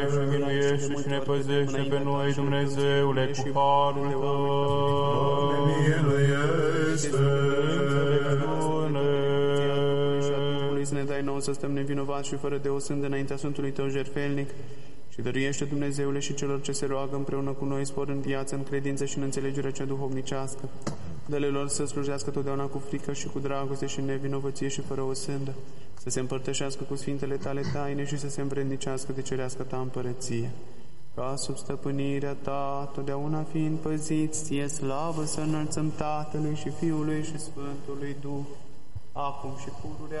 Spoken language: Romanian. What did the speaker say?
și miluiește și ne păzește pe noi, Dumnezeule, cu harul Tău. Doamne, miluiește! Să ne dai nouă să stăm nevinovați și fără de o sândă înaintea Sfântului Tău jertfelnic și dăruiește, Dumnezeule, și celor ce se roagă împreună cu noi spor în viață, în credință și în înțelegere cea duhovnicească. Dă-le lor să slujească totdeauna cu frică și cu dragoste și în nevinovăție și fără o sândă, să se împărtășească cu sfintele Tale taine și să se învrednicească de cerească Ta împărăție. Ca sub stăpânirea Ta, totdeauna fiind păziți, Ție slavă să înălțăm Tatălui și Fiului și Sfântului Duh, acum și pururea